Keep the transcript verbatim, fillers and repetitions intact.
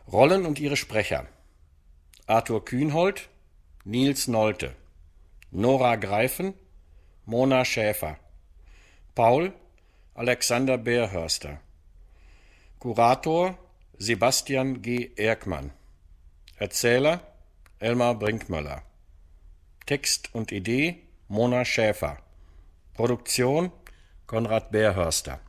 Rollen und ihre Sprecher: Arthur Kühnhold, Niels Nolte, Nora Greifen, Mona Schäfer, Paul, Alexander Beerhörster, Kurator, Sebastian G. Erckmann, Erzähler, Elmar Brinkmöller, Text und Idee, Mona Schäfer, Produktion, Konrad Beerhörster.